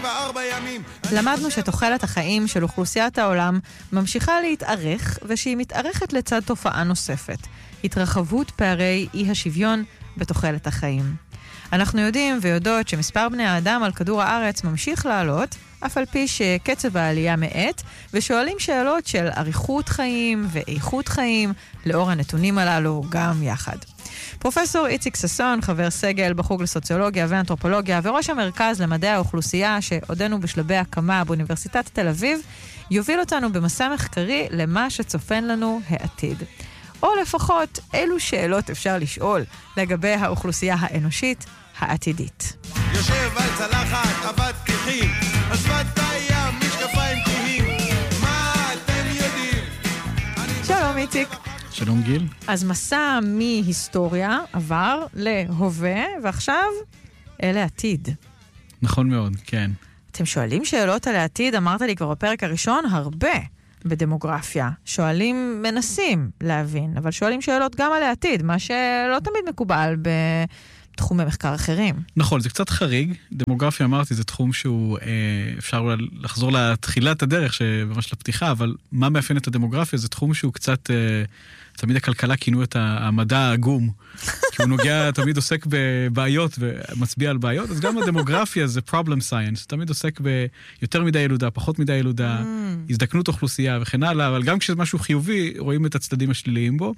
4 ימים. למדנו שתוחלת החיים של אוכלוסיית העולם ממשיכה להתארך, ושהיא מתארכת לצד תופעה נוספת, התרחבות פערי אי השוויון בתוחלת החיים. אנחנו יודעים ויודעות שמספר בני האדם על כדור הארץ ממשיך לעלות, אף על פי שקצב העלייה מעט, ושואלים שאלות של אריכות חיים ואיכות חיים, לאור הנתונים הללו גם יחד. פרופסור איציק ששון, חבר סגל בחוג לסוציולוגיה ואנתרופולוגיה, וראש המרכז למדעי האוכלוסייה, שעודנו בשלבי הקמה באוניברסיטת תל אביב, יוביל אותנו במסע מחקרי למה שצופן לנו העתיד. או לפחות אילו שאלות אפשר לשאול לגבי האוכלוסייה האנושית העתידית. יושב על צלחת, עבד כחים, השפת הים, משקפיים כהים, מה אתם יודעים? שלום איציק. שלום גיל. אז מסע מהיסטוריה עבר להווה, ועכשיו לעתיד. נכון מאוד, כן. אתם שואלים שאלות על העתיד, אמרת לי כבר בפרק הראשון, הרבה בדמוגרפיה. שואלים, מנסים להבין, אבל שואלים שאלות גם על העתיד, מה שלא תמיד מקובל בתחומי מחקר אחרים. נכון, זה קצת חריג. דמוגרפיה, אמרתי, זה תחום שהוא, אפשר לחזור לתחילת הדרך, ממש לפתיחה, אבל מה מאפיין את הדמוגרפיה? זה תחום שהוא קצת, תמיד הכלכלה כינו את המדע העגום, כי הוא נוגע, תמיד עוסק בבעיות ומצביע על בעיות, אז גם הדמוגרפיה זה problem science, תמיד עוסק ביותר מדי ילודה, פחות מדי ילודה, הזדקנות אוכלוסייה וכן הלאה, אבל גם כשזה משהו חיובי, רואים את הצדדים השליליים בו,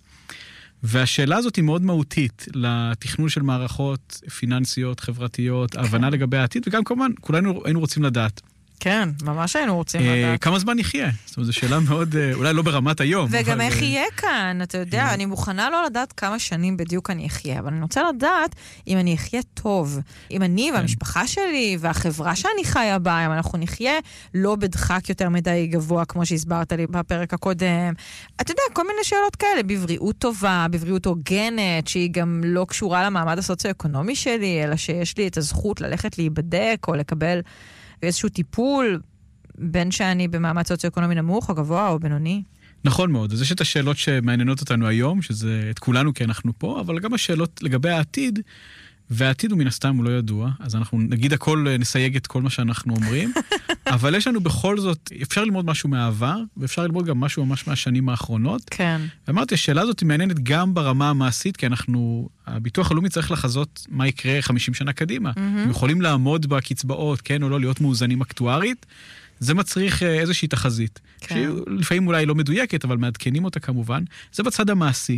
והשאלה הזאת היא מאוד מהותית לתכנון של מערכות פיננסיות, חברתיות, הבנה לגבי העתיד, וגם כמובן, כולנו היינו רוצים לדעת. כן, ממש היינו רוצים לדעת. כמה זמן נחיה? זאת אומרת, זו שאלה מאוד, אולי לא ברמת היום. וגם איך יהיה כאן, אתה יודע, אני מוכנה לא לדעת כמה שנים בדיוק אני אחיה, אבל אני רוצה לדעת אם אני אחיה טוב, אם אני והמשפחה שלי והחברה שאני חיה בה, אם אנחנו נחיה לא בדחק יותר מדי גבוה, כמו שהסברת לי בפרק הקודם. אתה יודע, כל מיני שאלות כאלה, בבריאות טובה, בבריאות הוגנת, שהיא גם לא קשורה למעמד הסוציו-אקונומי שלי, אלא שיש לי את הזכות ללכת להיבדק או לקבל איזשהו טיפול, בין שאני במעמד סוציו-אקונומי נמוך, או גבוה, או בינוני. נכון מאוד. אז יש את השאלות שמעניינות אותנו היום, שזה את כולנו כי אנחנו פה, אבל גם השאלות לגבי העתיד, והעתיד הוא מן הסתם הוא לא ידוע, אז אנחנו נגיד הכל, נסייג את כל מה שאנחנו אומרים, אבל יש לנו בכל זאת, אפשר ללמוד משהו מהעבר, ואפשר ללמוד גם משהו ממש מהשנים האחרונות. כן. ואמרתי, השאלה הזאת היא מעניינת גם ברמה המעשית, כי הביטוח הלאומי צריך לחזות מה יקרה 50 שנה קדימה. הם יכולים לעמוד בקצבאות, כן או לא, להיות מאוזנים אקטוארית, זה מצריך איזושהי תחזית. כן. לפעמים אולי לא מדויקת, אבל מעדכנים אותה כמובן. זה בצד המעשי.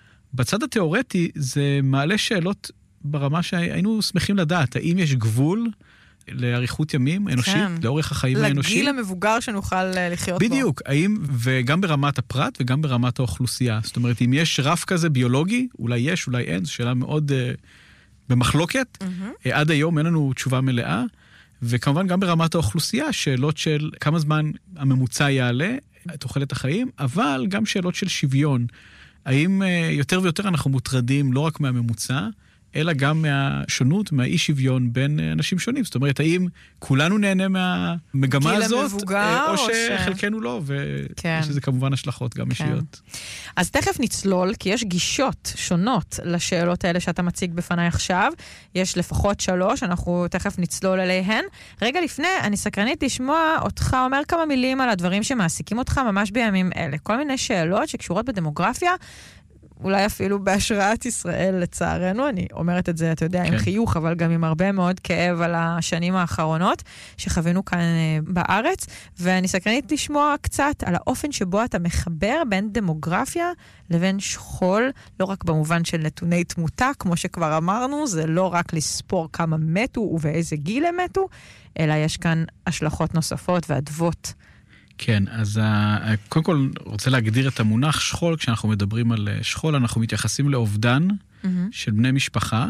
בצד התיאורטי, זה מעלה שאלות ברמה שהיינו שמחים לדעת, האם יש גבול לאריכות ימים אנושית, כן. לאורך החיים האנושיים? לגיל המבוגר שנוכל לחיות בו. בדיוק, האם, וגם ברמת הפרט וגם ברמת האוכלוסייה. זאת אומרת, אם יש רף כזה ביולוגי, אולי יש, אולי אין, זו שאלה מאוד במחלוקת. עד היום אין לנו תשובה מלאה, וכמובן גם ברמת האוכלוסייה, שאלות של כמה זמן הממוצע יעלה, תוחלת החיים, אבל גם שאלות של שוויון. האם יותר ויותר אנחנו מוטרדים לא רק מהממוצע, אלא גם מהשונות, מהאי שוויון בין אנשים שונים. זאת אומרת, האם כולנו נהנה מהמגמה הזאת, או שחלקנו לא, ויש לזה כמובן השלכות גם אישיות. אז תכף נצלול, כי יש גישות שונות לשאלות האלה שאתה מציג בפניי עכשיו. יש לפחות 3, אנחנו תכף נצלול אליהן. רגע לפני, אני סקרנית לשמוע אותך אומר כמה מילים על הדברים שמעסיקים אותך ממש בימים אלה. כל מיני שאלות שקשורות בדמוגרפיה, אולי אפילו בהשראת ישראל, לצערנו, אני אומרת את זה, אתה יודע, עם חיוך, אבל גם עם הרבה מאוד כאב על השנים האחרונות שחווינו כאן בארץ, ואני סקרנית לשמוע קצת על האופן שבו אתה מחבר בין דמוגרפיה לבין שכול, לא רק במובן של נתוני תמותה, כמו שכבר אמרנו, זה לא רק לספור כמה מתו ובאיזה גיל הם מתו, אלא יש כאן השלכות נוספות ואדוות. כן, אז קודם כל רוצה להגדיר את המונח שכול. כשאנחנו מדברים על שכול, אנחנו מתייחסים לאובדן של בני משפחה,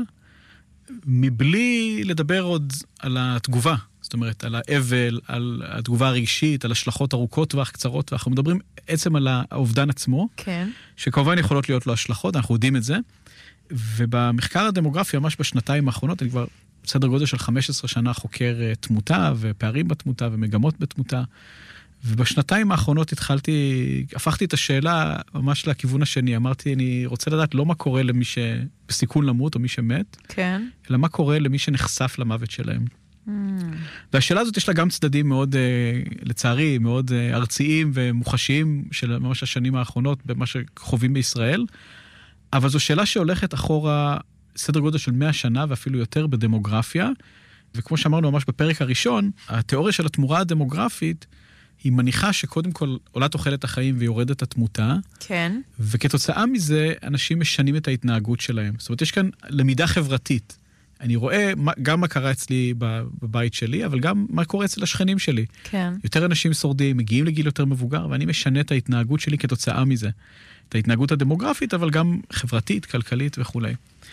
מבלי לדבר עוד על התגובה. זאת אומרת, על האבל, על התגובה הרגשית, על השלכות ארוכות טווח, קצרות טווח. אנחנו מדברים עצם על האובדן עצמו, כן. שכמובן יכולות להיות לו השלכות, אנחנו יודעים את זה. ובמחקר הדמוגרפי, ממש בשנתיים האחרונות, אני כבר בסדר גודל של 15 שנה חוקר תמותה ופערים בתמותה ומגמות בתמותה. ובשנתיים האחרונות הפכתי את השאלה ממש לכיוון השני. אמרתי, אני רוצה לדעת לא מה קורה למי שבסיכון למות או מי שמת, כן. אלא מה קורה למי שנחשף למוות שלהם. והשאלה הזאת יש לה גם צדדים מאוד, לצערי, מאוד ארציים ומוחשיים של ממש השנים האחרונות במה שחווים בישראל, אבל זו שאלה שהולכת אחורה סדר גודל של 100 שנה ואפילו יותר בדמוגרפיה, וכמו שאמרנו ממש בפרק הראשון, התיאוריה של התמורה הדמוגרפית היא מניחה שקודם כל עולה תוחלת החיים ויורדת התמותה, כן. וכתוצאה מזה אנשים משנים את ההתנהגות שלהם. זאת אומרת, יש כאן למידה חברתית. אני רואה גם מה קרה אצלי בבית שלי, אבל גם מה קורה אצל השכנים שלי. כן. יותר אנשים שורדים, מגיעים לגיל יותר מבוגר, ואני משנה את ההתנהגות שלי כתוצאה מזה. את ההתנהגות הדמוגרפית, אבל גם חברתית, כלכלית וכו'.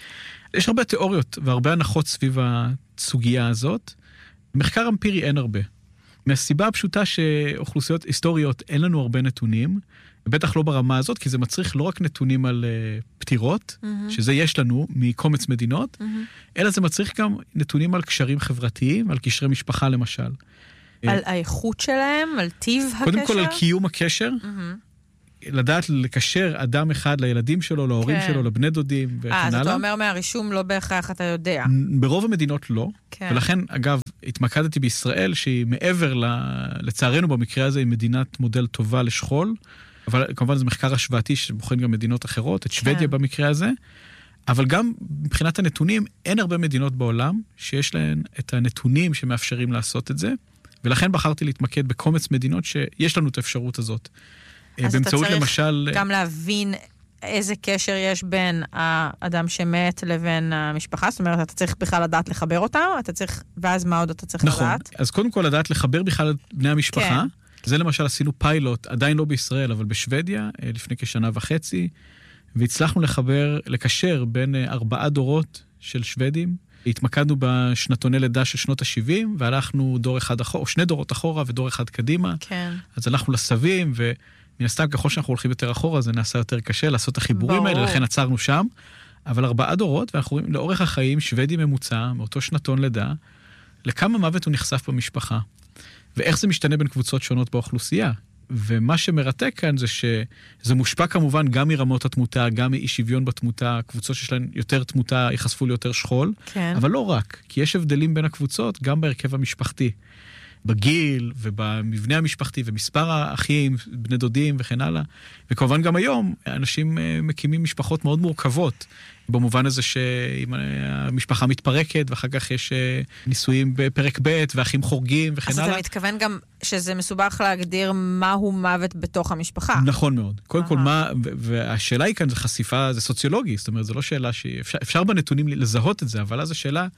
יש הרבה תיאוריות והרבה הנחות סביב הסוגיה הזאת. במחקר אמפירי אין הרבה. מהסיבה הפשוטה שאוכלוסיות היסטוריות אין לנו הרבה נתונים, בטח לא ברמה הזאת, כי זה מצריך לא רק נתונים על פטירות, שזה יש לנו מקומץ מדינות, אלא זה מצריך גם נתונים על קשרים חברתיים, על קשרי משפחה למשל. על האיכות שלהם, על טיב הקשר? קודם כל על קיום הקשר, לדעת לקשר אדם אחד לילדים שלו, להורים שלו, לבני דודים וכן הלאה. אז אתה אומר מהרישום לא בהכרח אתה יודע. ברוב המדינות לא, ולכן אגב התמקדתי בישראל שהיא מעבר לצערנו במקרה הזה היא מדינת מודל טובה לשכול, אבל כמובן זה מחקר השוואתי שבוחן גם מדינות אחרות, את שוודיה במקרה הזה, אבל גם מבחינת הנתונים אין הרבה מדינות בעולם שיש להן את הנתונים שמאפשרים לעשות את זה, ולכן בחרתי להתמקד בקומץ מדינות שיש לנו את האפשרות הזאת. אז אתה צריך למשל גם להבין איזה קשר יש בין האדם שמת לבין המשפחה, זאת אומרת, אתה צריך בכלל לדעת לחבר אותם, אתה צריך, ואז מה עוד אתה צריך לדעת? נכון, אז קודם כל לדעת לחבר בכלל את בני המשפחה, זה למשל עשינו פיילוט, עדיין לא בישראל, אבל בשוודיה, לפני כשנה וחצי, והצלחנו לקשר בין 4 דורות של שוודים, התמקדנו בשנתוני לידה של שנות ה-70, והלכנו דור אחד אחורה, או 2 דורות אחורה ודור אחד קדימה, אז הלכנו לסבים, מן הסתם, ככל שאנחנו הולכים יותר אחורה, זה נעשה יותר קשה לעשות את החיבורים האלה, לכן עצרנו שם. אבל 4 דורות, ואנחנו רואים לאורך החיים, שוודי ממוצע, מאותו שנתון לידה, לכמה מוות הוא נחשף במשפחה. ואיך זה משתנה בין קבוצות שונות באוכלוסייה. ומה שמרתק כאן זה שזה מושפע כמובן גם מרמות התמותה, גם מאי שוויון בתמותה, קבוצות שיש להן יותר תמותה יחשפו ליותר שכול, אבל לא רק, כי יש הבדלים בין הקבוצות, גם בהרכב המשפחתי. בגיל ובמבנה המשפחתי ומספר האחים, בני דודים וכן הלאה. וכמובן גם היום אנשים מקימים משפחות מאוד מורכבות, במובן הזה שאם המשפחה מתפרקת ואחר כך יש נישואים בפרק ב' ואחים חורגים וכן הלאה. אז אתה מתכוון גם שזה מסובך להגדיר מהו מוות בתוך המשפחה. נכון מאוד. קודם כל מה, והשאלה היא כאן זה חשיפה, זה סוציולוגי, זאת אומרת, זו לא שאלה שאפשר בנתונים לזהות את זה, אבל אז השאלה,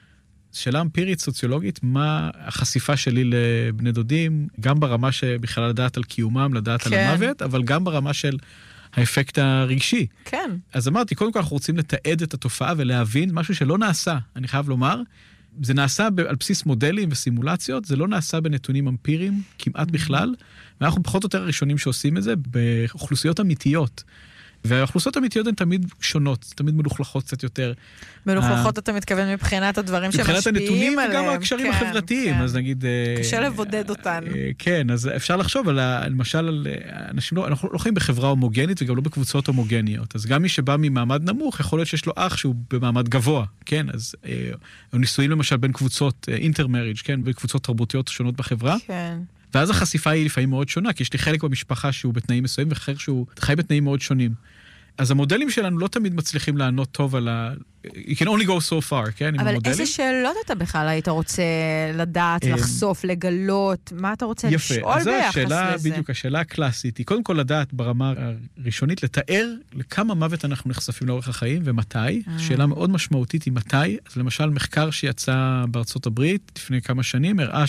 שאלה אמפירית, סוציולוגית, מה החשיפה שלי לבני דודים, גם ברמה שבכלל לדעת על קיומם, לדעת על המוות, אבל גם ברמה של האפקט הרגשי. כן. אז אמרתי, קודם כל אנחנו רוצים לתעד את התופעה ולהבין משהו שלא נעשה, אני חייב לומר. זה נעשה על בסיס מודלים וסימולציות, זה לא נעשה בנתונים אמפיריים, כמעט בכלל, ואנחנו פחות או יותר הראשונים שעושים את זה באוכלוסיות אמיתיות. והאוכלוסיות האמיתיות הן תמיד שונות, תמיד מלוכלכות קצת יותר. מלוכלכות אתה מתכוון מבחינת הדברים שמשפיעים עליהם. מבחינת הנתונים וגם הקשרים החברתיים, אז נגיד... קשה לבודד אותן. כן, אז אפשר לחשוב למשל על אנשים, אנחנו לא חיים בחברה הומוגנית וגם לא בקבוצות הומוגניות, אז גם מי שבא ממעמד נמוך, יכול להיות שיש לו אח שהוא במעמד גבוה, כן, אז נישואים למשל בין קבוצות אינטרמריג', כן, בקבוצות תרבותיות שונות בחברה. כן. ואז החשיפה היא לפעמים מאוד שונה, כי יש לי חלק במשפחה שהוא בתנאים מסוימים, ואחר שהוא חי בתנאים מאוד שונים. אז המודלים שלנו לא תמיד מצליחים לענות טוב על You can only go so far, כן, עם המודלים. אבל איזה שאלות אתה בכלל היית רוצה לדעת, לחשוף, לגלות, מה אתה רוצה לשאול ביחס לזה? אז השאלה, בדיוק, השאלה הקלאסית, היא קודם כל לדעת ברמה הראשונית, לתאר לכמה מוות אנחנו נחשפים לאורך החיים, ומתי. שאלה מאוד משמעותית היא מתי. אז למשל, מחקר שיצא בארצות הברית לפני כמה שנים, הראה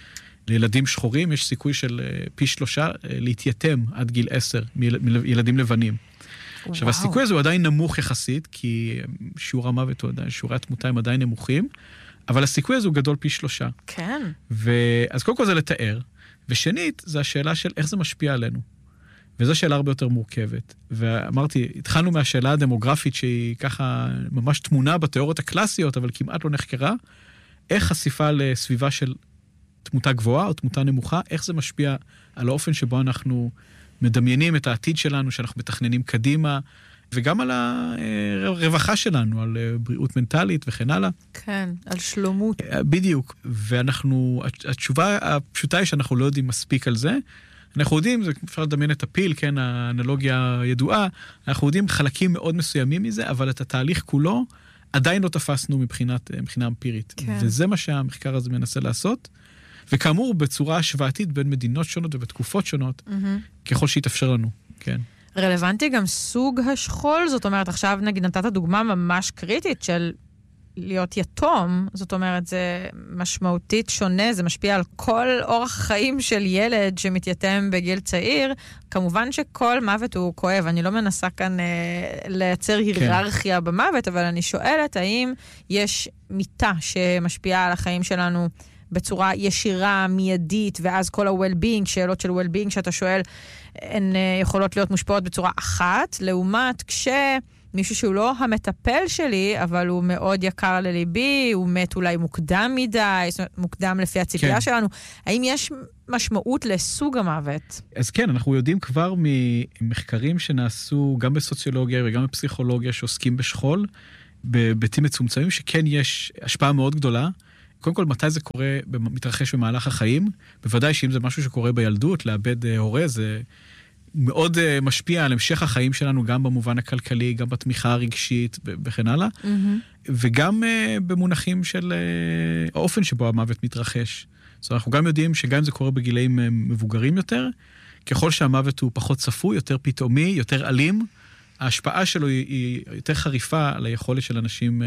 לילדים שחורים יש סיכוי של פי 3 להתייתם עד גיל 10 מילדים לבנים. עכשיו, הסיכוי הזה הוא עדיין נמוך יחסית, כי שיעור המוות הוא עדיין, שיעורי התמותה הם עדיין נמוכים, אבל הסיכוי הזה הוא גדול פי 3. כן. אז קודם כל זה לתאר, ושנית, זה השאלה של איך זה משפיע עלינו. וזו שאלה הרבה יותר מורכבת. ואמרתי, התחלנו מהשאלה הדמוגרפית, שהיא ככה ממש תמונה בתיאוריות הקלאסיות, אבל כמעט לא נחקרה, איך חשיפה לסביבה של תמותה גבוהה או תמותה נמוכה, איך זה משפיע על האופן שבו אנחנו מדמיינים את העתיד שלנו, שאנחנו מתכננים קדימה, וגם על הרווחה שלנו, על בריאות מנטלית וכן הלאה. כן, על שלומות. בדיוק, התשובה הפשוטה היא שאנחנו לא יודעים מספיק על זה. אנחנו יודעים, אפשר לדמיין את הפיל, כן, האנלוגיה הידועה, אנחנו יודעים חלקים מאוד מסוימים מזה, אבל את התהליך כולו עדיין לא תפסנו מבחינה אמפירית. כן. וזה מה שהמחקר הזה מנסה לעשות. וכאמור, בצורה השוואתית בין מדינות שונות ובתקופות שונות, ככל שיתאפשר לנו, כן. רלוונטי גם סוג השכול, זאת אומרת, עכשיו נגיד נתת דוגמה ממש קריטית של להיות יתום, זאת אומרת, זה משמעותית שונה, זה משפיע על כל אורח חיים של ילד שמתייתם בגיל צעיר. כמובן שכל מוות הוא כואב, אני לא מנסה כאן לייצר היררכיה במוות, אבל אני שואלת האם יש מיטה שמשפיעה על החיים שלנו בצורה ישירה, מיידית, ואז כל ה-well-being, שאלות של well-being שאתה שואל, הן יכולות להיות מושפעות בצורה אחת, לעומת מישהו שהוא לא המטפל שלי, אבל הוא מאוד יקר לליבי, הוא מת אולי מוקדם מדי, מוקדם לפי הציפייה שלנו. האם יש משמעות לסוג המוות? אז כן, אנחנו יודעים כבר ממחקרים שנעשו גם בסוציולוגיה וגם בפסיכולוגיה שעוסקים בשכול, בביתים מצומצמים, שכן יש השפעה מאוד גדולה. קודם כל, מתי זה קורה, מתרחש במהלך החיים? בוודאי שאם זה משהו שקורה בילדות, לאבד הורה, זה מאוד משפיע על המשך החיים שלנו, גם במובן הכלכלי, גם בתמיכה הרגשית וכן הלאה, וגם במונחים של האופן שבו המוות מתרחש. זאת אומרת, אנחנו גם יודעים שגם אם זה קורה בגילאים מבוגרים יותר, ככל שהמוות הוא פחות צפוי, יותר פתאומי, יותר אלים, ההשפעה שלו היא יותר חריפה על היכולת של אנשים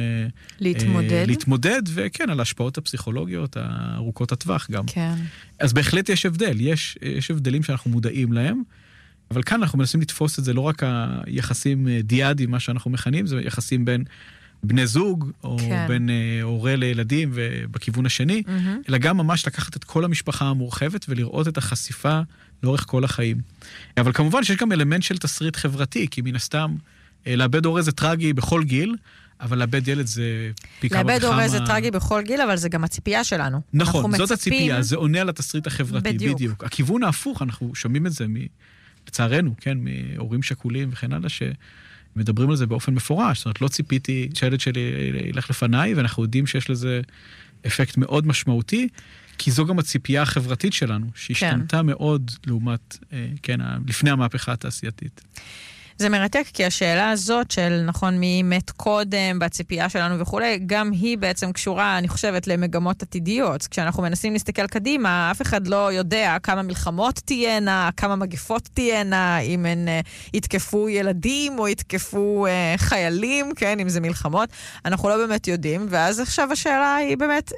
להתמודד, וכן, על ההשפעות הפסיכולוגיות, הארוכות הטווח גם. כן. אז בהחלט יש הבדל, יש הבדלים שאנחנו מודעים להם, אבל כאן אנחנו מנסים לתפוס את זה לא רק היחסים דיאדים, מה שאנחנו מכנים, זה יחסים בין בני זוג, או בין הורה לילדים ובכיוון השני, אלא גם ממש לקחת את כל המשפחה המורחבת ולראות את החשיפה לאורך כל החיים. אבל כמובן שיש גם אלמנט של תסריט חברתי, כי מן הסתם, לאבד הורה זה טרגי בכל גיל, אבל לאבד ילד זה פי כמה וכמה. לאבד הורה זה טרגי בכל גיל, אבל זה גם הציפייה שלנו. נכון, זאת הציפייה, זה עונה על התסריט החברתי, בדיוק. הכיוון ההפוך, אנחנו שומעים את זה לצערנו, כן, מהורים שכולים וכן הלאה, שמדברים על זה באופן מפורש. זאת אומרת, לא ציפיתי שהילד שלי ילך לפניי, ואנחנו יודעים שיש לזה אפקט מאוד משמעותי, כי זו גם הציפייה החברתית שלנו, שהשתנתה מאוד לעומת, כן, לפני המהפכה התעשייתית. זה מרתק, כי השאלה הזאת של, נכון, מי מת קודם, בציפייה שלנו וכולי, גם היא בעצם קשורה, אני חושבת, למגמות עתידיות. כשאנחנו מנסים להסתכל קדימה, אף אחד לא יודע כמה מלחמות תהיינה, כמה מגפות תהיינה, אם הן יתקפו ילדים או יתקפו חיילים, כן, אם זה מלחמות. אנחנו לא באמת יודעים, ואז עכשיו השאלה היא באמת,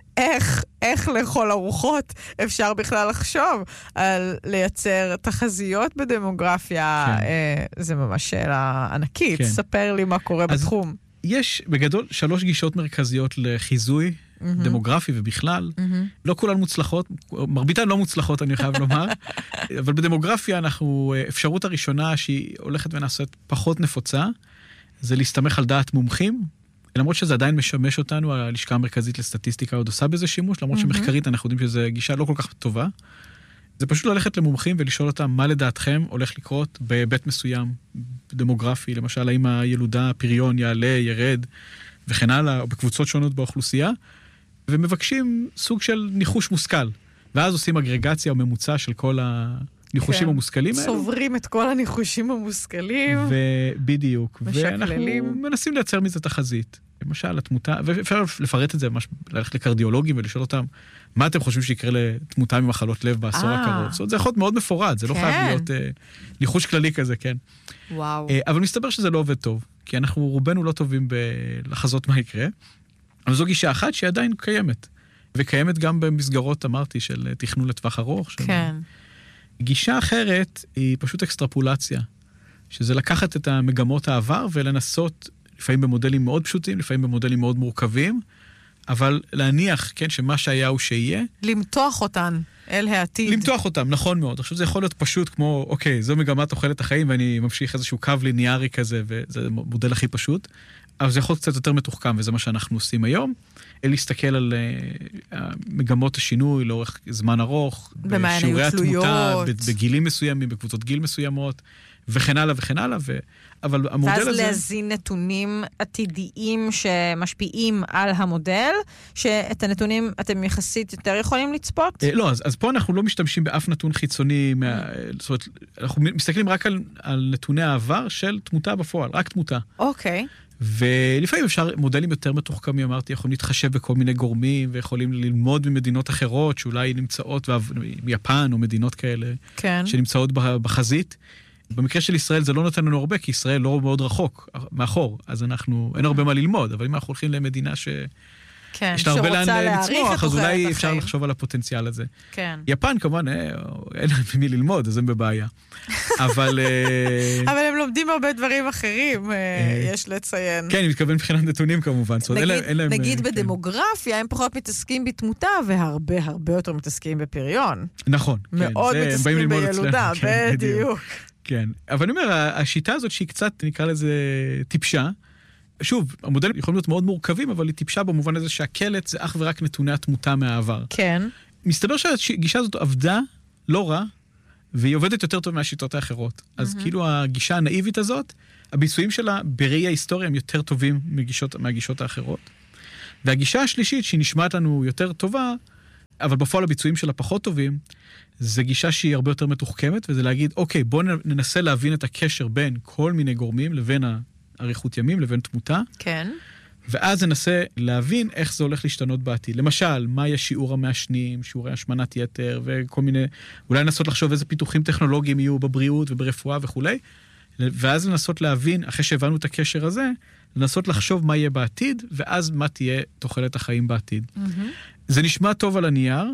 איך לכל הרוחות אפשר בכלל לחשוב על לייצר תחזיות בדמוגרפיה? כן. זה ממש שאלה ענקית. כן. ספר לי מה קורה בתחום. יש בגדול 3 גישות מרכזיות לחיזוי דמוגרפי ובכלל. לא כולן מוצלחות, מרביתן לא מוצלחות, אני חייב לומר, אבל בדמוגרפיה אפשרות הראשונה שהיא הולכת ונעשית פחות נפוצה, זה להסתמך על דעת מומחים, למרות שזה עדיין משמש אותנו, הלשכה המרכזית לסטטיסטיקה עוד עושה בזה שימוש, למרות שמחקרית אנחנו יודעים שזו גישה לא כל כך טובה. זה פשוט ללכת למומחים ולשאול אותם מה לדעתכם הולך לקרות בהיבט מסוים, דמוגרפי, למשל האם הילודה, הפריון יעלה, ירד וכן הלאה, או בקבוצות שונות באוכלוסייה, ומבקשים סוג של ניחוש מושכל, ואז עושים אגרגציה או ממוצע של כל הניחושים המושכלים האלו. צוברים את כל הניחושים המושכלים. בדיוק. ואנחנו מנסים לייצר מזה תחזית. למשל, התמותה, ואפשר לפרט את זה, ללכת לקרדיולוגים ולשאול אותם, מה אתם חושבים שיקרה לתמותה ממחלות לב בעשור הקרוב? זאת אומרת, זה יכול להיות מאוד מפורט, זה לא חייב להיות ניחוש כללי כזה, כן. וואו. אבל מסתבר שזה לא עובד טוב, כי אנחנו רובנו לא טובים בלחזות מה יקרה, אבל זו גישה אחת שהיא עדיין קיימת, וקיימת גם במסגרות, אמרתי, של תכנון לטווח ארוך. כן. גישה אחרת היא פשוט אקסטרפולציה, שזה לקחת את המגמות העבר ולנסות לפעמים במודלים מאוד פשוטים, לפעמים במודלים מאוד מורכבים, אבל להניח, כן, שמה שהיה הוא שיהיה. למתוח אותן אל העתיד. למתוח אותם, נכון מאוד. עכשיו זה יכול להיות פשוט כמו, אוקיי, זו מגמת תוחלת החיים, ואני ממשיך איזשהו קו ליניארי כזה, וזה המודל הכי פשוט, אבל זה יכול להיות קצת יותר מתוחכם, וזה מה שאנחנו עושים היום. להסתכל על מגמות השינוי לאורך זמן ארוך, בשיעורי התמותה, בגילים מסוימים, בקבוצות גיל מסוימות, וכן הלאה וכן הלאה, אבל המודל הזה... ואז להזין נתונים עתידיים שמשפיעים על המודל, שאת הנתונים אתם יחסית יותר יכולים לצפות? לא, אז פה אנחנו לא משתמשים באף נתון חיצוני, זאת אומרת, אנחנו מסתכלים רק על נתוני העבר של תמותה בפועל, רק תמותה. אוקיי. ולפעמים אפשר, מודלים יותר מתוחכמים, אמרתי, יכולים להתחשב בכל מיני גורמים, ויכולים ללמוד ממדינות אחרות, שאולי נמצאות, מיפן או מדינות כאלה, כן. שנמצאות בחזית. במקרה של ישראל זה לא נותן לנו הרבה, כי ישראל לא מאוד רחוק מאחור, אז אין הרבה מה ללמוד, אבל אם אנחנו הולכים למדינה יש לה הרבה לאן לצמוח, אז אולי אפשר לחשוב על הפוטנציאל הזה. כן. יפן כמובן, אין להם מי ללמוד, אז הם בבעיה. אבל הם לומדים הרבה דברים אחרים, יש לציין. כן, אני מתכוון מבחינת נתונים כמובן. נגיד בדמוגרפיה, הם פחות מתעסקים בתמותה, והרבה הרבה יותר מתעסקים בפריון. נכון. מאוד מתעסקים בילודה, בדיוק. כן, אבל אני אומר, השיטה הזאת שהיא קצת, נקרא לזה טיפשה, שוב, המודלים יכולים להיות מאוד מורכבים, אבל היא טיפשה במובן הזה שהקלט זה אך ורק נתוני התמותה מהעבר. כן. מסתבר שהגישה הזאת עבדה לא רע, והיא עובדת יותר טוב מהשיטות האחרות. אז כאילו הגישה הנאיבית הזאת, הביצועים שלה בראי ההיסטוריה הם יותר טובים מהגישות האחרות. והגישה השלישית, שהיא נשמעת לנו יותר טובה, אבל בפועל הביצועים שלה פחות טובים, זה גישה שהיא הרבה יותר מתוחכמת, וזה להגיד, אוקיי, בואו ננסה להבין את הקשר בין כל מיני גורמים לבין אריכות ימים, לבין תמותה. כן. ואז ננסה להבין איך זה הולך להשתנות בעתיד. למשל, מה יהיה שיעור המעשנים, שיעורי השמנת יתר, וכל מיני, אולי לנסות לחשוב איזה פיתוחים טכנולוגיים יהיו בבריאות וברפואה וכו'. ואז לנסות להבין, אחרי שהבנו את הקשר הזה, לנסות לחשוב מה יהיה בעתיד, ואז מה תהיה תוחלת החיים בעתיד. זה נשמע טוב על הנייר,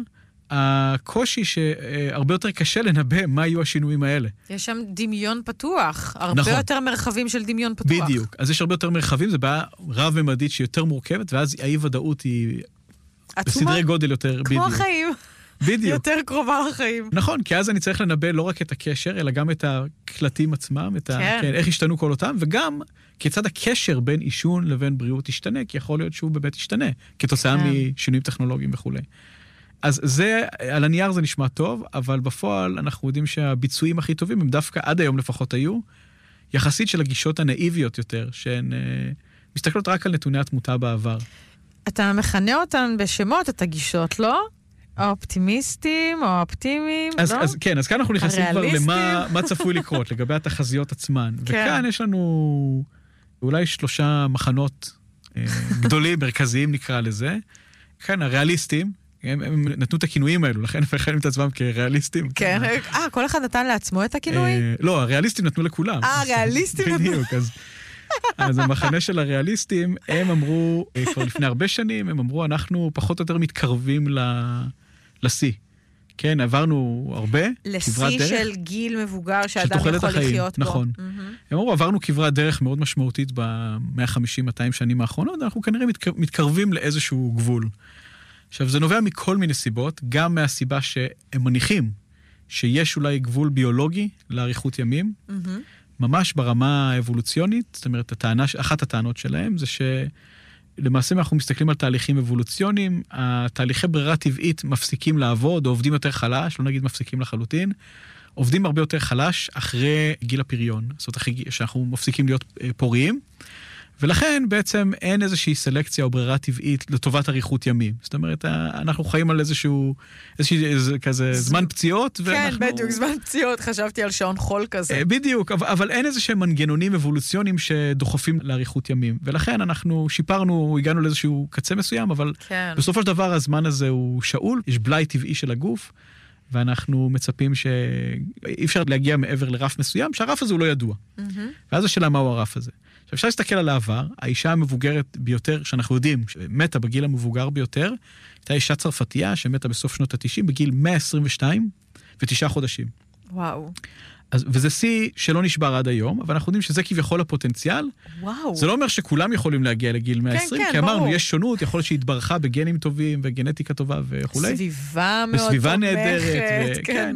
הקושי שהרבה יותר קשה לנבא מה יהיו השינויים האלה. יש שם דמיון פתוח, הרבה יותר מרחבים של דמיון פתוח. בדיוק, אז יש הרבה יותר מרחבים, זה בעיה רב-ממדית שהיא יותר מורכבת, ואז האי-ודאות היא בסדרי גודל יותר... כמו החיים. בדיוק. יותר קרובה לחיים. נכון, כי אז אני צריך לנבא לא רק את הקשר, אלא גם את הקלטים עצמם, איך השתנו כל אותם, וגם כיצד הקשר בין עישון לבין בריאות ישתנה, כי יכול להיות שהוא באמת ישתנה, כתוצאה משינויים טכנולוגיים וכו'. אז זה, על הנייר זה נשמע טוב, אבל בפועל אנחנו יודעים שהביצועים הכי טובים הם דווקא עד היום לפחות היו, יחסית של הגישות הנאיביות יותר, שהן מסתכלות רק על נתוני התמותה בעבר. אתה מכנה אותן בשמות, את הגישות, לא? האופטימיסטים או האופטימיים, לא? אז כן, אז כאן אנחנו נכנסים כבר למה צפוי לקרות, לגבי התחזיות עצמן. וכאן יש לנו אולי 3 מחנות גדולים, מרכזיים נקרא לזה. כאן הריאליסטים, הם נתנו את הכינויים האלו, לכן הם מכנים את עצמם כריאליסטים. כן, כל אחד נתן לעצמו את הכינוי? לא, הריאליסטים נתנו לכולם. הריאליסטים נתנו. בדיוק, אז המחנה של הריאליסטים, הם אמרו, כבר לפני הרבה שנים, הם אמרו, אנחנו פחות או יותר מתקרבים לשיא. כן, עברנו הרבה, כברת דרך. לשיא של גיל מבוגר שאדם יכול לחיות בו. נכון. הם אמרו, עברנו כברת דרך מאוד משמעותית ב-150-200 שנים האחרונות, אנחנו כנראה מתקרבים לאיזשהו גבול. עכשיו, זה נובע מכל מיני סיבות, גם מהסיבה שהם מניחים שיש אולי גבול ביולוגי לאריכות ימים, ממש ברמה האבולוציונית, זאת אומרת, אחת הטענות שלהם זה שלמעשה אנחנו מסתכלים על תהליכים אבולוציוניים, התהליכי ברירה טבעית מפסיקים לעבוד, או עובדים יותר חלש, לא נגיד מפסיקים לחלוטין, עובדים הרבה יותר חלש אחרי גיל הפריון, זאת אומרת, שאנחנו מפסיקים להיות פוריים, ולכן בעצם אין איזושהי סלקציה או ברירה טבעית לטובת אריכות ימים. זאת אומרת, אנחנו חיים על איזשהו כזה זמן פציעות, ואנחנו... כן, בדיוק, זמן פציעות, חשבתי על שעון חול כזה. בדיוק, אבל אין איזשהם מנגנונים אבולוציוניים שדוחפים לאריכות ימים. ולכן אנחנו שיפרנו, הגענו לאיזשהו קצה מסוים, אבל בסופו של דבר הזמן הזה הוא שאול, יש בלאי טבעי של הגוף, ואנחנו מצפים שאי אפשר להגיע מעבר לרף מסוים, שהרף הזה הוא לא ידוע. ואז השאלה מהו הרף הזה. אפשר להסתכל על העבר, האישה המבוגרת ביותר, שאנחנו יודעים, שמתה בגיל המבוגר ביותר, הייתה אישה צרפתייה שמתה בסוף שנות ה-90, בגיל 122 ו9 חודשים. וואו. וזה שיא שלא נשבר עד היום, אבל אנחנו יודעים שזה כביכול הפוטנציאל. וואו. זה לא אומר שכולם יכולים להגיע לגיל 120, כי אמרנו, יש שונות, יכול להיות שהתברכה בגנים טובים וגנטיקה טובה וכו'. סביבה מאוד וסביבה נהדרת. כן.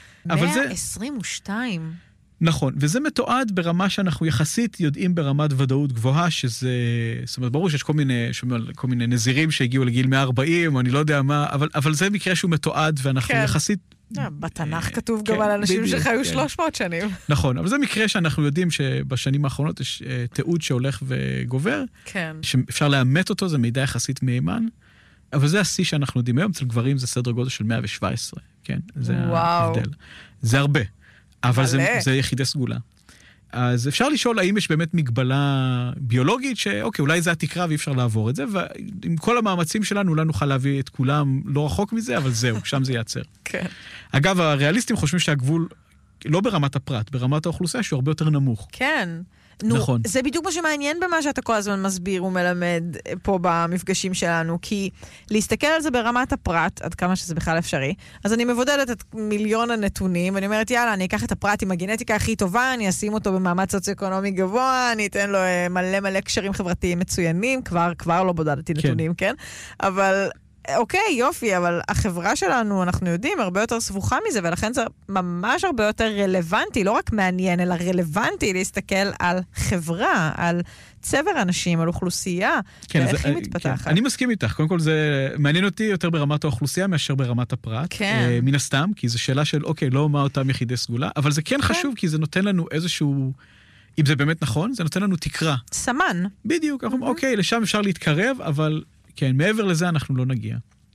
122. נכון, וזה מתועד ברמה שאנחנו יחסית יודעים ברמת ודאות גבוהה, שזה, זאת אומרת, ברור שיש כל מיני נזירים שהגיעו לגיל 140, או אני לא יודע מה, אבל זה מקרה שהוא מתועד, ואנחנו יחסית בתנ"ך כתוב גם על אנשים שחיו 300 שנים. נכון, אבל זה מקרה שאנחנו יודעים שבשנים האחרונות יש תיעוד שהולך וגובר, שאפשר לאמת אותו, זה מידע יחסית מהימן, אבל זה השיא שאנחנו יודעים היום, אצל גברים זה סדר גודל של 117, כן? זה ההבדל. זה הרבה, אבל זה יחידי סגולה. אז אפשר לשאול האם יש באמת מגבלה ביולוגית, שאוקיי, אולי זה התקרה ואי אפשר לעבור את זה, ועם כל המאמצים שלנו, אולי נוכל להביא את כולם לא רחוק מזה, אבל זהו, שם זה ייעצר. כן. אגב, הריאליסטים חושבים שהגבול לא ברמת הפרט, ברמת האוכלוסייה שהוא הרבה יותר נמוך. כן. נכון. זה בדיוק מה שמעניין במה שאתה כל הזמן מסביר ומלמד פה במפגשים שלנו, כי להסתכל על זה ברמת הפרט, עד כמה שזה בכלל אפשרי, אז אני מבודדת את מיליון הנתונים, ואני אומרת, יאללה, אני אקח את הפרט עם הגנטיקה הכי טובה, אני אשים אותו במעמד סוציו-אקונומי גבוה, אני אתן לו מלא קשרים חברתיים מצוינים, כבר לא בודדתי נתונים, כן? אבל אוקיי, יופי, אבל החברה שלנו, אנחנו יודעים, הרבה יותר סבוכה מזה, ולכן זה ממש הרבה יותר רלוונטי, לא רק מעניין, אלא רלוונטי להסתכל על חברה, על צבר אנשים, על אוכלוסייה, כן, ואיך היא מתפתחת. כן, אני מסכים איתך. קודם כל זה מעניין אותי יותר ברמת האוכלוסייה מאשר ברמת הפרט. כן. מן הסתם, כי זו שאלה של, אוקיי, לא מה אותם יחידי סגולה, אבל זה כן חשוב, כי זה נותן לנו איזשהו, אם זה באמת נכון, זה נותן לנו תקרה. סמן. בדיוק. אוקיי, לשם אפשר להתקרב, אבל כן, מעבר לזה אנחנו לא נגיע.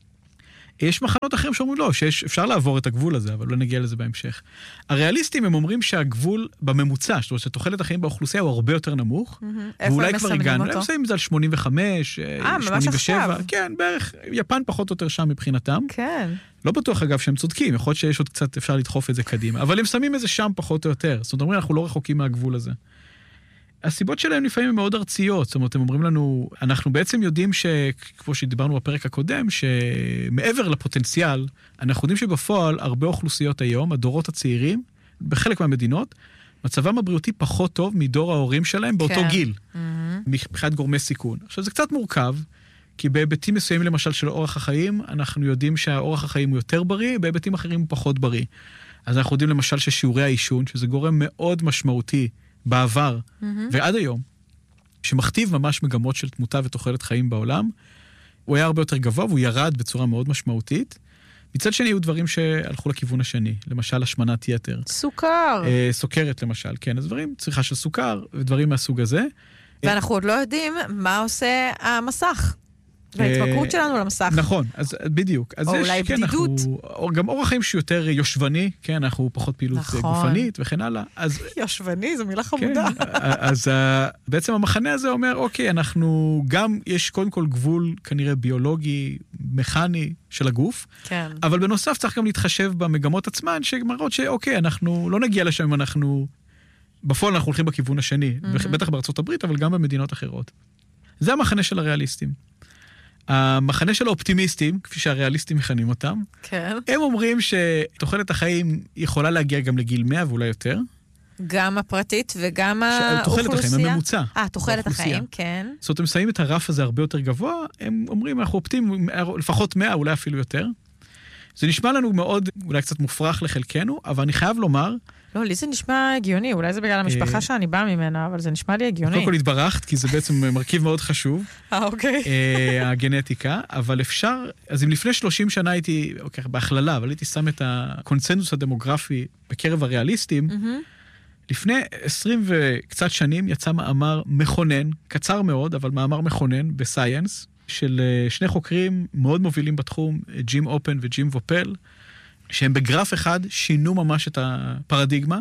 יש מחנות אחרים שאומרים לא, שאפשר לעבור את הגבול הזה, אבל לא נגיע לזה בהמשך. הריאליסטים הם אומרים שהגבול בממוצע, זאת אומרת, שתוחלת החיים באוכלוסייה הוא הרבה יותר נמוך, ואולי כבר הגענו, הם שמים את זה על 85, 87, כן, בערך, יפן פחות או יותר שם מבחינתם. כן. לא בטוח אגב שהם צודקים, יכול להיות שיש עוד קצת, אפשר לדחוף את זה קדימה, אבל הם שמים את זה שם פחות או יותר, זאת אומרת, אנחנו לא רחוקים מהגבול הזה. הסיבות שלהם לפעמים הן מאוד ארציות, זאת אומרת, הם אומרים לנו, אנחנו בעצם יודעים כמו שדיברנו בפרק הקודם, שמעבר לפוטנציאל, אנחנו יודעים שבפועל הרבה אוכלוסיות היום, הדורות הצעירים, בחלק מהמדינות, מצבם הבריאותי פחות טוב מדור ההורים שלהם באותו גיל, מבחינת גורמי סיכון. עכשיו, זה קצת מורכב, כי בהיבטים מסוימים למשל של אורח החיים, אנחנו יודעים שהאורח החיים הוא יותר בריא, בהיבטים אחרים הוא פחות בריא. אז אנחנו יודעים למשל ששיעורי העישון, שזה גורם מאוד משמעותי בעבר ועד היום, שמכתיב ממש מגמות של תמותה ותוחלת חיים בעולם, הוא היה הרבה יותר גבוה והוא ירד בצורה מאוד משמעותית. מצד שני, היו דברים שהלכו לכיוון השני, למשל השמנת יתר. סוכר. סוכרת למשל, כן, אז דברים, צריכה של סוכר ודברים מהסוג הזה. ואנחנו עוד לא יודעים מה עושה המסך. וההתמכרות שלנו למסך. נכון, אז בדיוק. אז או אולי בדידות. גם אורח חיים שיותר יושבני, כן, אנחנו פחות פעילות גופנית וכן הלאה. יושבני, זו מילה חמודה. אז בעצם המחנה הזה אומר, אוקיי, אנחנו גם, יש קודם כל גבול כנראה ביולוגי, מכני של הגוף, כן. אבל בנוסף צריך גם להתחשב במגמות עצמן, שמראות שאוקיי, אנחנו לא נגיע לשם אם אנחנו, בפועל אנחנו הולכים בכיוון השני, בטח בארצות הברית, אבל גם במדינות אחרות. זה המחנה של הריאליסטים. המחנה של האופטימיסטים, כפי שהריאליסטים מכנים אותם, כן. הם אומרים שתוחלת החיים יכולה להגיע גם לגיל 100 ואולי יותר. גם הפרטית וגם האוכלוסייה. תוחלת החיים, הממוצע. תוחלת החיים, כן. זאת אומרת, הם שמים את הרף הזה הרבה יותר גבוה, הם אומרים, אנחנו אופטימיים, לפחות 100, אולי אפילו יותר. זה נשמע לנו מאוד, אולי קצת מופרך לחלקנו, אבל אני חייב לומר, לא, לי זה נשמע הגיוני, אולי זה בגלל המשפחה שאני באה ממנה, אבל זה נשמע לי הגיוני. קודם כל התברכת, כי זה בעצם מרכיב מאוד חשוב. אוקיי. הגנטיקה, אבל אפשר, אז אם לפני 30 שנה הייתי, אוקיי, בהכללה, אבל הייתי שם את הקונצנזוס הדמוגרפי בקרב הריאליסטים, לפני 20 וקצת שנים יצא מאמר מכונן, קצר מאוד, אבל מאמר מכונן בסייאנס, של שני חוקרים מאוד מובילים בתחום, ג'ים אופן וג'ים וופל, שהם בגרף אחד שינו ממש את הפרדיגמה,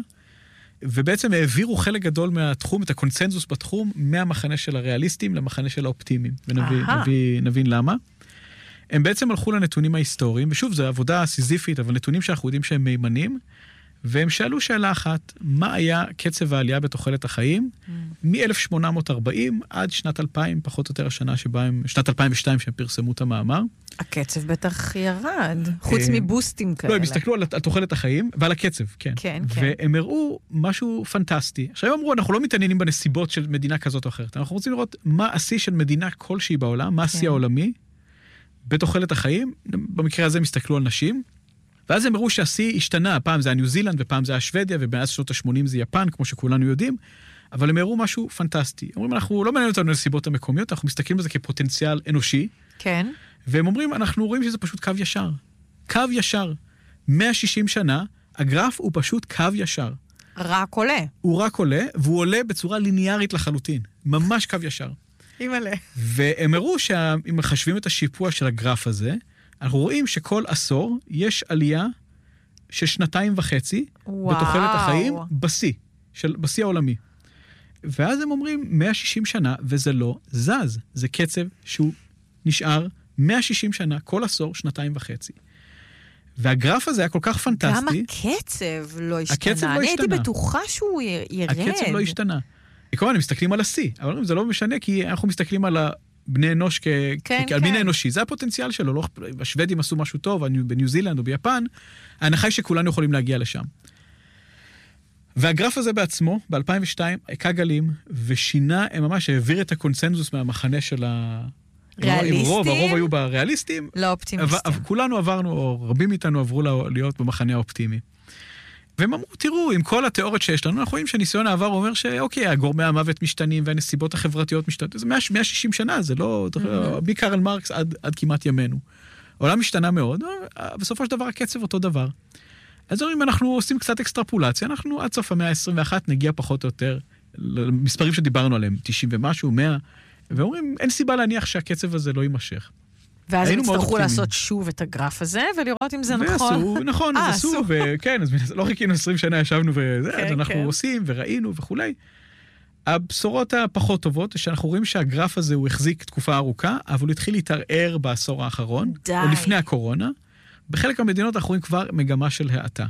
ובעצם העבירו חלק גדול מהתחום, את הקונצנזוס בתחום, מהמחנה של הריאליסטים למחנה של האופטימיים. ונבין למה. הם בעצם הלכו לנתונים ההיסטוריים, ושוב, זו עבודה סיזיפית, אבל נתונים שאנחנו יודעים שהם מימנים, והם שאלו שאלה אחת, מה היה קצב העלייה בתוחלת החיים, מ-1840 עד שנת 2000, פחות או יותר השנה שבה הם, שנת 2002 שהם פרסמו את המאמר. הקצב בטח ירד, חוץ מבוסטים כאלה. לא, הם הסתכלו על תוחלת החיים ועל הקצב, כן. כן, כן. והם הראו משהו פנטסטי. עכשיו הם אמרו, אנחנו לא מתעניינים בנסיבות של מדינה כזאת או אחרת, אנחנו רוצים לראות מה השיא של מדינה כלשהי בעולם, מה השיא העולמי, בתוחלת החיים, במקרה הזה הם הסתכלו על נשים, ואז הם הראו שהשיא השתנה, פעם זה היה ניו זילנד, ופעם זה היה שוודיה, ובאז שנות ה-80 זה יפן, כמו שכולנו יודעים, אבל הם הראו משהו פנטסטי. אומרים, אנחנו לא מעניין אותנו לסיבות המקומיות, אנחנו מסתכלים על זה כפוטנציאל אנושי. כן. והם אומרים, אנחנו רואים שזה פשוט קו ישר. קו ישר. 160 שנה, הגרף הוא פשוט קו ישר. רק עולה. הוא רק עולה, והוא עולה בצורה ליניארית לחלוטין. ממש קו ישר. אימא'לה. והם הראו שאם מחשבים את השיפוע של הגרף הזה, אנחנו רואים שכל עשור יש עלייה של 2.5 בתוחלת החיים בשיא העולמי. ואז הם אומרים 160 שנה, וזה לא זז. זה קצב שהוא נשאר 160 שנה, כל עשור 2.5. והגרף הזה היה כל כך פנטסטי. גם הקצב לא השתנה. הקצב לא אני השתנה. הייתי בטוחה שהוא ירד. הקצב לא השתנה. כמובן, הם מסתכלים על השיא, אבל זה לא משנה, כי אנחנו מסתכלים על בני אנוש על מין האנושי. זה הפוטנציאל שלו. לא, השוודים עשו משהו טוב, בניו זילנד או ביפן, ההנחה היא שכולנו יכולים להגיע לשם. והגרף הזה בעצמו, ב-2002, עקה גלים, ושינה, הם ממש העביר את הקונסנזוס מהמחנה של ריאליסטים? הרוב היו בריאליסטים. לא אופטימיסטים. כולנו עברנו, או רבים מאיתנו עברו להיות במחנה האופטימי. והם אמרו, תראו, עם כל התיאוריות שיש לנו, אנחנו רואים שניסיון העבר אומר שאוקיי, גורמי המוות משתנים, והנסיבות החברתיות משתנות. זה 160 שנה, זה לא, מקרל מרקס עד כמעט ימינו. העולם משתנה מאוד, בסופו של דבר הקצב אותו דבר. אז אומרים, אנחנו עושים קצת אקסטרפולציה, אנחנו עד סוף המאה ה-21 נגיע פחות או יותר למספרים שדיברנו עליהם, 90 ומשהו, 100, ואומרים, אין סיבה להניח שהקצב הזה לא יימשך. ואז הם יצטרכו לעשות שוב את הגרף הזה, ולראות אם זה נכון. ועשו, נכון, אז עשו, וכן, אז לא חיכינו 20 שנה, ישבנו וזה, אז אנחנו עושים וראינו וכולי. הבשורות הפחות טובות, שאנחנו רואים שהגרף הזה הוא החזיק תקופה ארוכה, אבל הוא התחיל להתערער בעשור האחרון, או לפני הקורונה. בחלק המדינות אנחנו רואים כבר מגמה של האטה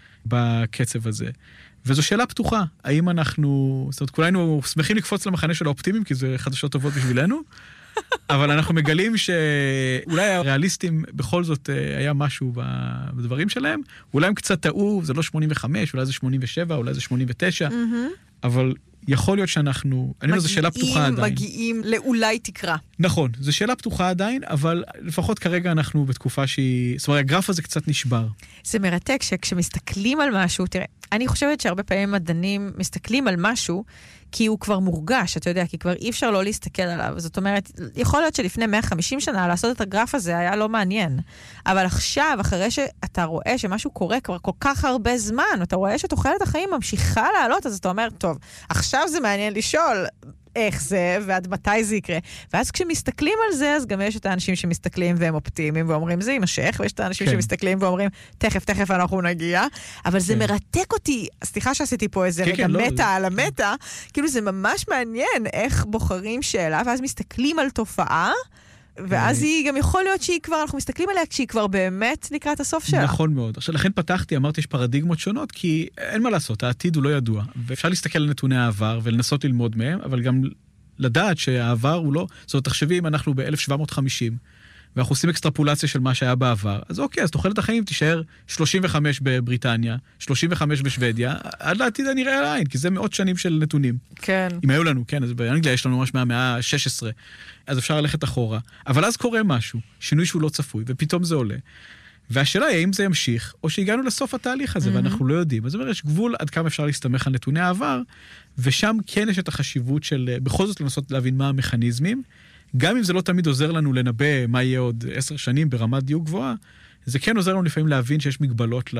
בקצב הזה. וזו שאלה פתוחה, האם אנחנו, זאת אומרת, כולנו שמחים לקפוץ למחנה של האופטימיים, כי זה חדשות טובות בשבילנו, אבל אנחנו מגלים שאולי הריאליסטים בכל זאת היה משהו בדברים שלהם, אולי הם קצת טעו, זה לא 85, אולי זה 87, אולי זה 89, אבל יכול להיות שאנחנו, אני אומר, זו שאלה פתוחה עדיין. מגיעים לאולי תקרה. נכון, זו שאלה פתוחה עדיין, אבל לפחות כרגע אנחנו בתקופה שהיא, זאת אומרת, הגרף הזה קצת נשבר. זה מרתק שכשמסתכלים על משהו, תראה, אני חושבת שהרבה פעמים מדענים מסתכלים על משהו, כי הוא כבר מורגש, אתה יודע, כי כבר אי אפשר לא להסתכל עליו. זאת אומרת, יכול להיות שלפני 150 שנה לעשות את הגרף הזה היה לא מעניין. אבל עכשיו, אחרי שאתה רואה שמשהו קורה כבר כל כך הרבה זמן, אתה רואה שתוחלת החיים ממשיכה לעלות, אז אתה אומר, טוב, עכשיו זה מעניין לשאול איך זה, ועד מתי זה יקרה. ואז כשמסתכלים על זה, אז גם יש את האנשים שמסתכלים והם אופטימיים, ואומרים, זה יימשך, ויש את האנשים שמסתכלים ואומרים, תכף אנחנו נגיע. אבל זה מרתק אותי, סליחה שעשיתי פה איזה רגע מטה על המטה, כאילו זה ממש מעניין איך בוחרים שאלה, ואז מסתכלים על תופעה, ואז היא גם יכול להיות שהיא כבר, אנחנו מסתכלים עליה כשהיא כבר באמת לקראת הסוף שלה. נכון מאוד. עכשיו, לכן פתחתי, אמרתי, יש פרדיגמות שונות, כי אין מה לעשות, העתיד הוא לא ידוע. ואפשר להסתכל על נתוני העבר ולנסות ללמוד מהם, אבל גם לדעת שהעבר הוא לא, זאת אומרת, תחשבי אם אנחנו ב-1750, ואנחנו עושים אקסטרפולציה של מה שהיה בעבר, אז אוקיי, אז תוחלת החיים תישאר 35 בבריטניה, 35 בשוודיה, עד לעתיד הנראה על העין, כי זה מאות שנים של נתונים. כן. אם היו לנו, כן, אז באנגליה יש לנו ממש מהמאה ה-16, אז אפשר ללכת אחורה. אבל אז קורה משהו, שינוי שהוא לא צפוי, ופתאום זה עולה. והשאלה היא, האם זה ימשיך, או שהגענו לסוף התהליך הזה, ואנחנו לא יודעים. אז זאת אומרת, יש גבול עד כמה אפשר להסתמך על נתוני העבר, ושם כן יש את החשיבות של, בכל זאת לנסות להבין מה המכניזמים, גם אם זה לא תמיד עוזר לנו לנבא מה יהיה עוד 10 שנים ברמת דיוק גבוהה, זה כן עוזר לנו לפעמים להבין שיש מגבלות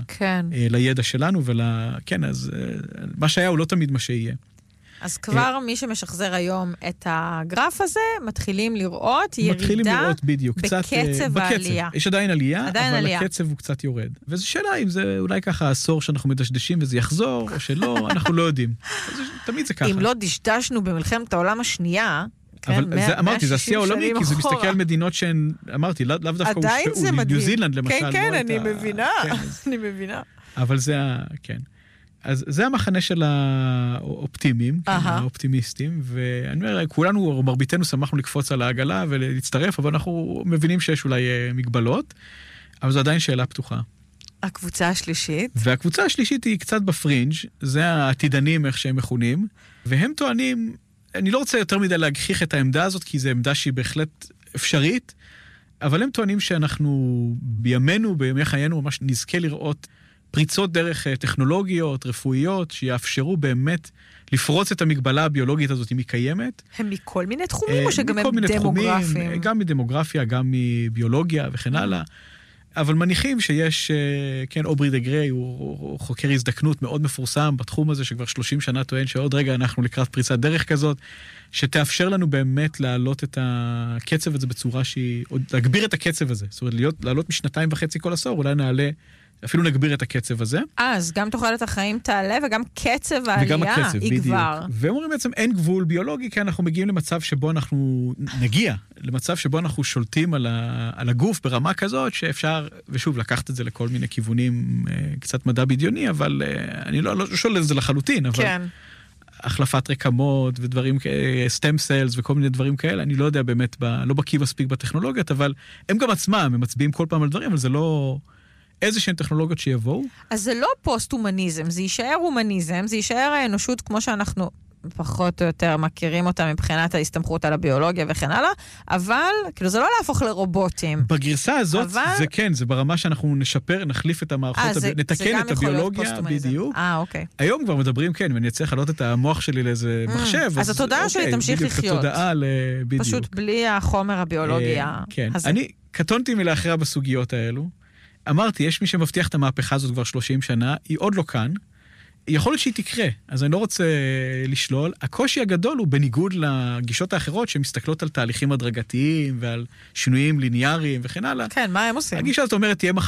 לידע שלנו, כן, אז מה שהיה הוא לא תמיד מה שיהיה. אז כבר מי שמשחזר היום את הגרף הזה, מתחילים לראות ירידה בקצב העלייה. יש עדיין עלייה, אבל הקצב הוא קצת יורד. וזו שאלה אם זה אולי ככה עשור שאנחנו מדשדשים וזה יחזור, או שלא, אנחנו לא יודעים. תמיד זה ככה. אם לא דשדשנו במלחמת העולם השנייה, אבל אמרתי, זה השיא העולמי, כי זה מסתכל על מדינות שהן, אמרתי, לאו דווקא הושפעו, ניו זילנד למשל. כן, אני מבינה. אבל זה, כן. אז זה המחנה של האופטימיים, האופטימיסטים, ואני אומר, כולנו, מרביתנו שמחנו לקפוץ על העגלה ולהצטרף, אבל אנחנו מבינים שיש אולי מגבלות, אבל זו עדיין שאלה פתוחה. הקבוצה השלישית? והקבוצה השלישית היא קצת בפרינג', זה העתידנים, איך שהם מכונים, והם טוענים, אני לא רוצה יותר מדי להגחיך את העמדה הזאת, כי זו עמדה שהיא בהחלט אפשרית, אבל הם טוענים שאנחנו בימינו, בימי חיינו, ממש נזכה לראות פריצות דרך טכנולוגיות, רפואיות, שיאפשרו באמת לפרוץ את המגבלה הביולוגית הזאת, אם היא קיימת. הם מכל מיני תחומים, או שגם הם דמוגרפיים? גם מדמוגרפיה, גם מביולוגיה וכן הלאה. אבל מניחים שיש, כן, אוברי דה גריי, הוא חוקר הזדקנות מאוד מפורסם בתחום הזה, שכבר 30 שנה טוען שעוד רגע אנחנו לקראת פריצת דרך כזאת, שתאפשר לנו באמת להעלות את הקצב הזה בצורה שהיא, להגביר את הקצב הזה. זאת אומרת, לעלות מ2.5 כל עשור, אולי נעלה, אפילו נגביר את הקצב הזה. אז גם תוחלת החיים תעלה, וגם קצב העלייה וגם הקצב, יגבר. בדיוק. והם אומרים בעצם, אין גבול ביולוגי, כי אנחנו מגיעים למצב שבו אנחנו נגיע, למצב שבו אנחנו שולטים על הגוף ברמה כזאת, שאפשר, ושוב, לקחת את זה לכל מיני כיוונים, קצת מדע בדיוני, אבל אני לא שואל את זה לחלוטין, אבל כן. החלפת רקמות ודברים, סטם סיילס וכל מיני דברים כאלה, אני לא יודע באמת, לא בקיא מספיק בטכנולוגיות, אבל הם גם עצמם, הם מצביעים כל פעם על דברים, אבל זה לא איזה שהן טכנולוגיות שיבואו. אז זה לא פוסט-הומניזם, זה יישאר הומניזם, זה יישאר האנושות כמו שאנחנו פחות או יותר מכירים אותה מבחינת ההסתמכות על הביולוגיה וכן הלאה, אבל כאילו זה לא להפוך לרובוטים. בגרסה הזאת זה כן, זה ברמה שאנחנו נשפר, נחליף את המערכות, נתקן את הביולוגיה בדיוק. אוקיי. היום כבר מדברים, כן, ואני אצליח להעלות את המוח שלי לאיזה מחשב. אז התודעה שלי תמשיך לחיות. פשוט בלי החומר הביולוגי הזה. אני קטונתי מלהכריע בסוגיות האלו. אמרתי, יש מי שמבטיח את המהפכה הזאת כבר 30 שנה, היא עוד לא כאן. יכול להיות שהיא תקרה, אז אני לא רוצה לשלול. הקושי הגדול הוא בניגוד לגישות האחרות שמסתכלות על תהליכים הדרגתיים ועל שינויים ליניאריים וכן הלאה. כן, מה הם עושים? הגישה הזאת אומרת, תהיה מחר